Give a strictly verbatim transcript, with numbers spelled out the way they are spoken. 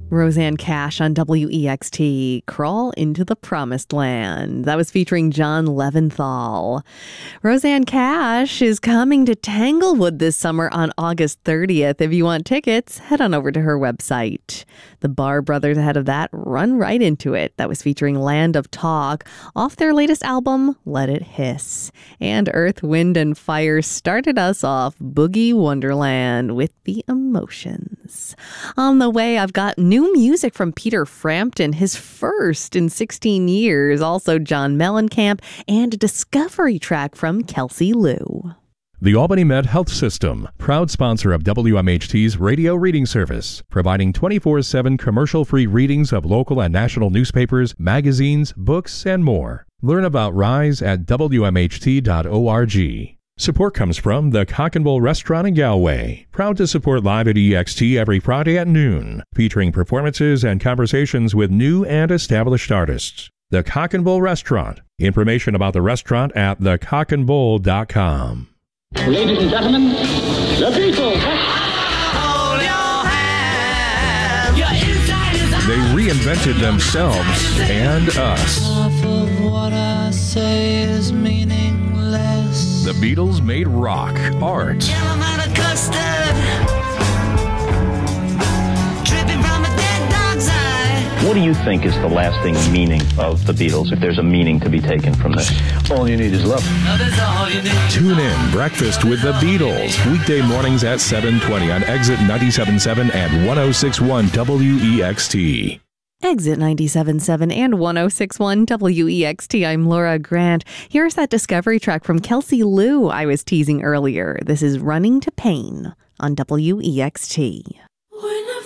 Rosanne Cash on W E X T, Crawl into the Promised Land. That was featuring John Leventhal. Rosanne Cash is coming to Tanglewood this summer on August thirtieth. If you want tickets, head on over to her website. The Barr Brothers ahead of that, Run Right Into It. That was featuring Land of Talk off their latest album, Let It Hiss. And Earth, Wind, and Fire started us off, Boogie Wonderland with The Emotions. On the way, I've got new music from Peter Frampton, his first in sixteen years. Also John Mellencamp and a discovery track from Kelsey Lou. The Albany Med Health System, proud sponsor of W M H T's radio reading service, providing twenty-four seven commercial-free readings of local and national newspapers, magazines, books, and more. Learn about RISE at W M H T dot org. Support comes from the Cock and Bull Restaurant in Galway, proud to support Live at E X T every Friday at noon, featuring performances and conversations with new and established artists. The Cock and Bull Restaurant. Information about the restaurant at the cock and bull dot com. Ladies and gentlemen, the Beatles. Hold your hand. Your inside is out. They reinvented themselves and us. Half of what I say is meaningless. The Beatles made rock, art, Yellow man of custard. Dripping from a dead dog's eye. What do you think is the lasting meaning of the Beatles, if there's a meaning to be taken from this? All you need is love. Love is all you need. Tune in, Breakfast with the Beatles, weekday mornings at seven twenty on Exit ninety-seven point seven and ten sixty-one W E X T. Exit ninety-seven point seven and ten sixty-one W E X T. I'm Laura Grant. Here's that discovery track from Kelsey Lou I was teasing earlier. This is Running to Pain on W E X T.